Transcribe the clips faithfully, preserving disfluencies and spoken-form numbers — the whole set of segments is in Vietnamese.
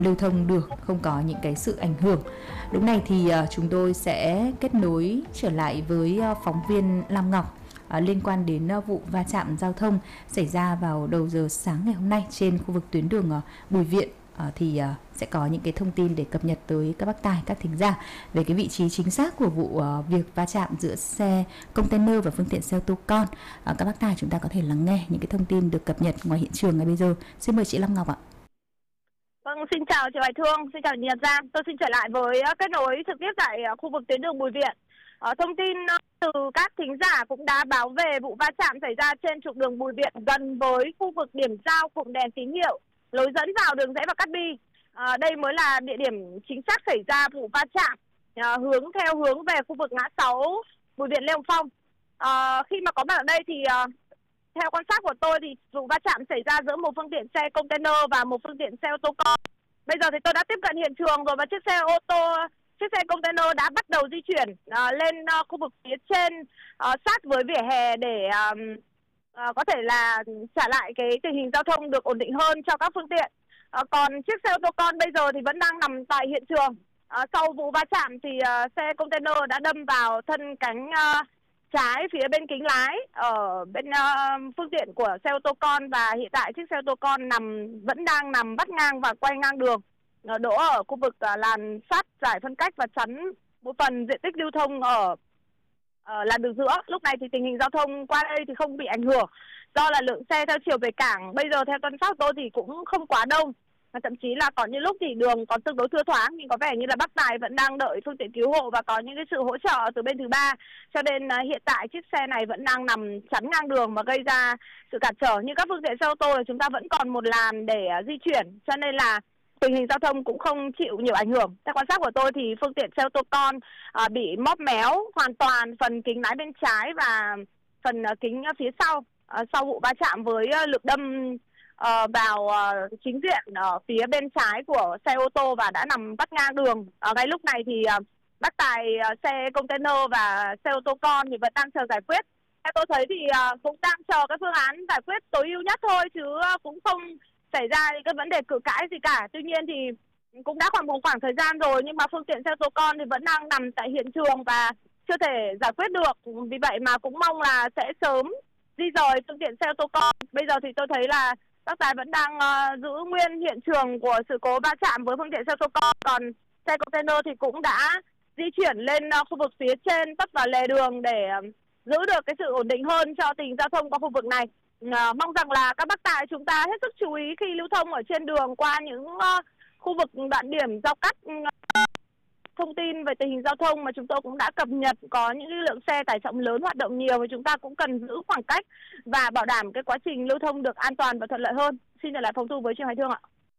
lưu thông được, không có những cái sự ảnh hưởng. Lúc này thì uh, chúng tôi sẽ kết nối trở lại với uh, phóng viên Lam Ngọc uh, liên quan đến uh, vụ va chạm giao thông xảy ra vào đầu giờ sáng ngày hôm nay trên khu vực tuyến đường uh, Bùi Viện. Uh, thì uh, sẽ có những cái thông tin để cập nhật tới các bác tài, các thính giả về cái vị trí chính xác của vụ uh, việc va chạm giữa xe container và phương tiện xe ô tô con. Uh, các bác tài chúng ta có thể lắng nghe những cái thông tin được cập nhật ngoài hiện trường ngay bây giờ. Xin mời chị Lam Ngọc ạ. Vâng, xin chào chị Hoài Thương, xin chào Nhật Giang. Tôi xin trở lại với kết nối trực tiếp tại khu vực tuyến đường Bùi Viện. Ờ, thông tin từ các thính giả cũng đã báo về vụ va chạm xảy ra trên trục đường Bùi Viện gần với khu vực điểm giao cụm đèn tín hiệu lối dẫn vào đường rẽ và Cát Bi. À, đây mới là địa điểm chính xác xảy ra vụ va chạm, à, hướng theo hướng về khu vực ngã sáu Bùi Viện Lê Hồng Phong. À, khi mà có mặt ở đây thì à, theo quan sát của tôi thì vụ va chạm xảy ra giữa một phương tiện xe container và một phương tiện xe ô tô con. Bây giờ thì tôi đã tiếp cận hiện trường rồi và chiếc xe ô tô, chiếc xe container đã bắt đầu di chuyển à, lên à, khu vực phía trên à, sát với vỉa hè để à, à, có thể là trả lại cái tình hình giao thông được ổn định hơn cho các phương tiện. À, còn chiếc xe ô tô con bây giờ thì vẫn đang nằm tại hiện trường. À, sau vụ va chạm thì à, xe container đã đâm vào thân cánh à, trái phía bên kính lái ở bên uh, phương tiện của xe ô tô con, và hiện tại chiếc xe ô tô con nằm vẫn đang nằm vắt ngang và quay ngang đường, uh, đỗ ở khu vực uh, làn sát giải phân cách và chắn một phần diện tích lưu thông ở uh, làn đường giữa. Lúc này thì tình hình giao thông qua đây thì không bị ảnh hưởng do là lượng xe theo chiều về cảng bây giờ theo quan sát tôi thì cũng không quá đông. Và thậm chí là có những lúc thì đường còn tương đối thưa thoáng, nhưng có vẻ như là bác tài vẫn đang đợi phương tiện cứu hộ và có những cái sự hỗ trợ từ bên thứ ba, cho nên uh, hiện tại chiếc xe này vẫn đang nằm chắn ngang đường và gây ra sự cản trở. Nhưng các phương tiện xe ô tô thì chúng ta vẫn còn một làn để uh, di chuyển, cho nên là tình hình giao thông cũng không chịu nhiều ảnh hưởng. Theo quan sát của tôi thì phương tiện xe ô tô con uh, bị móp méo hoàn toàn phần kính lái bên trái và phần uh, kính uh, phía sau uh, sau vụ va chạm với uh, lực đâm Uh, vào uh, chính diện ở uh, phía bên trái của xe ô tô và đã nằm vắt ngang đường. Ở ngay lúc này thì uh, bác tài uh, xe container và xe ô tô con thì vẫn đang chờ giải quyết. Theo tôi thấy thì uh, cũng đang chờ cái phương án giải quyết tối ưu nhất thôi, chứ uh, cũng không xảy ra những cái vấn đề cự cãi gì cả. Tuy nhiên thì cũng đã khoảng một khoảng thời gian rồi, nhưng mà phương tiện xe ô tô con thì vẫn đang nằm tại hiện trường và chưa thể giải quyết được. Vì vậy mà cũng mong là sẽ sớm di rời phương tiện xe ô tô con. Bây giờ thì tôi thấy là bác tài vẫn đang uh, giữ nguyên hiện trường của sự cố va chạm với phương tiện xe ô tô con, còn xe container thì cũng đã di chuyển lên uh, khu vực phía trên tấp vào lề đường để uh, giữ được cái sự ổn định hơn cho tình giao thông qua khu vực này. Uh, mong rằng là các bác tài chúng ta hết sức chú ý khi lưu thông ở trên đường qua những uh, khu vực đoạn điểm giao cắt. Uh, thông tin về tình hình giao thông mà chúng tôi cũng đã cập nhật, có những lượng xe tải trọng lớn hoạt động nhiều và chúng ta cũng cần giữ khoảng cách và bảo đảm cái quá trình lưu thông được an toàn và thuận lợi hơn. Xin trở lại phòng thu với chị Hoài Thương ạ.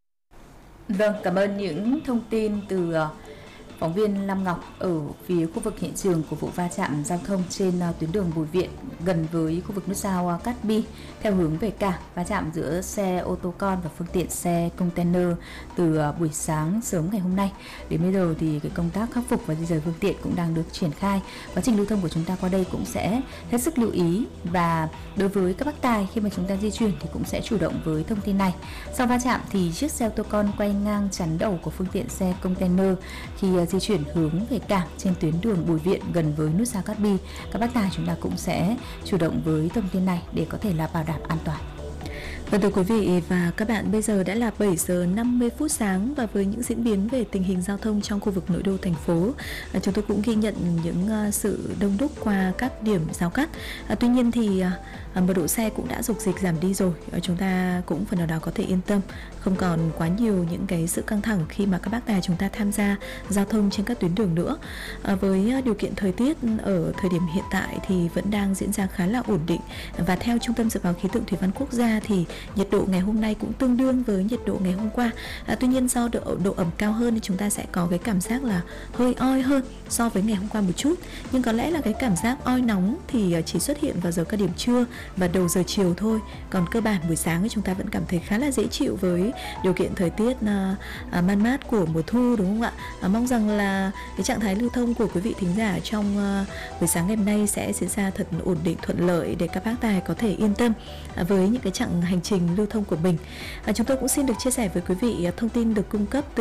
Vâng, cảm ơn những thông tin từ phóng viên Lam Ngọc ở phía khu vực hiện trường của vụ va chạm giao thông trên tuyến đường Bùi Viện gần với khu vực nút giao Cát Bi theo hướng về cảng, va chạm giữa xe ô tô con và phương tiện xe container từ buổi sáng sớm ngày hôm nay. Đến bây giờ thì cái công tác khắc phục và di rời phương tiện cũng đang được triển khai. Quá trình lưu thông của chúng ta qua đây cũng sẽ hết sức lưu ý, và đối với các bác tài khi mà chúng ta di chuyển thì cũng sẽ chủ động với thông tin này. Sau va chạm thì chiếc xe ô tô con quay ngang chắn đầu của phương tiện xe container khi di chuyển hướng về cảng trên tuyến đường Bùi Viện gần với nút giao Cát Bi. Các bác tài chúng ta cũng sẽ chủ động với thông tin này để có thể là bảo đảm an toàn. Vâng, thưa quý vị và các bạn, bây giờ đã là bảy giờ năm mươi phút sáng và với những diễn biến về tình hình giao thông trong khu vực nội đô thành phố, chúng tôi cũng ghi nhận những sự đông đúc qua các điểm giao cắt. Tuy nhiên thì mật độ xe cũng đã dục dịch giảm đi rồi, chúng ta cũng phần nào đó có thể yên tâm, không còn quá nhiều những cái sự căng thẳng khi mà các bác tài chúng ta tham gia giao thông trên các tuyến đường nữa. Với điều kiện thời tiết ở thời điểm hiện tại thì vẫn đang diễn ra khá là ổn định, và theo Trung tâm Dự báo Khí tượng Thủy văn Quốc gia thì nhiệt độ ngày hôm nay cũng tương đương với nhiệt độ ngày hôm qua. À, tuy nhiên do độ, độ ẩm cao hơn thì chúng ta sẽ có cái cảm giác là hơi oi hơn so với ngày hôm qua một chút. Nhưng có lẽ là cái cảm giác oi nóng thì chỉ xuất hiện vào giờ cao điểm trưa và đầu giờ chiều thôi. Còn cơ bản buổi sáng thì chúng ta vẫn cảm thấy khá là dễ chịu với điều kiện thời tiết à, à, man mát của mùa thu, đúng không ạ? À, mong rằng là cái trạng thái lưu thông của quý vị thính giả trong à, buổi sáng ngày hôm nay sẽ diễn ra thật ổn định, thuận lợi để các bác tài có thể yên tâm à, với những cái chặng hành trình trình lưu thông của mình. À, chúng tôi cũng xin được chia sẻ với quý vị thông tin được cung cấp từ